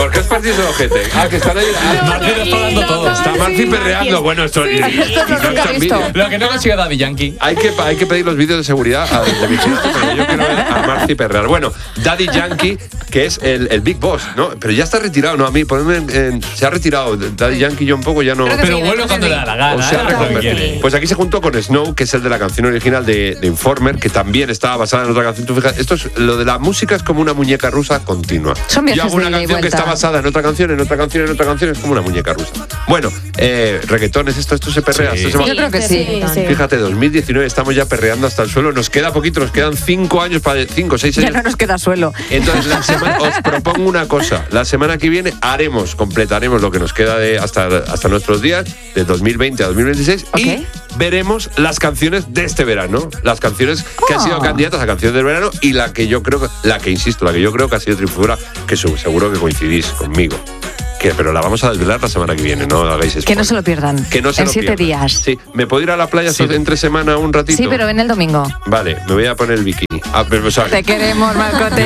¿Por qué os partís el ojete? Que están ahí. Marci lo está dando todo. Está Marci perreando. Bueno, esto Esto no lo he visto. Lo que no consigue Daddy Yankee. Hay que pedir los vídeos de seguridad de vigilancia, porque yo quiero ver a Marci perrear. Bueno, Daddy Yankee, que es el Big Boss, ¿no? Pero ya está retirado, ¿no? A mí, se ha retirado. Daddy Yankee yo un poco ya no... Pero vuelve cuando le da la gana. O sea, ¿eh? pues aquí se juntó con Snow, que es el de la canción original de Informer, que también estaba basada en otra canción. Tú fíjate, lo de la música es como una muñeca rusa continua. Son viajes Yo hago una de ida y canción que vuelta. está basada en otra canción, en otra canción, en otra canción, es como una muñeca rusa. Bueno, reggaetones, esto se perrea. Sí. Esto se va- Yo creo que sí. Fíjate, 2019 estamos ya perreando hasta el suelo. Nos queda poquito, nos quedan 5 años, 6 Ya años. no nos queda suelo. Entonces, os propongo una cosa. La semana que viene completaremos lo que nos queda hasta nuestros días, de 2020 a 2026, y veremos las canciones de este verano. Las canciones que han sido candidatas a canciones del verano y la que yo creo que ha sido trifigura, que seguro que coincidís conmigo. Pero la vamos a desvelar la semana que viene, no hagáis spoiler. Que no se lo pierdan. Que no se en lo 7 pierdan. días. Sí, ¿me puedo ir a la playa entre semana un ratito? Sí, pero ven el domingo. Vale, me voy a poner el bikini. Te queremos, Marcote.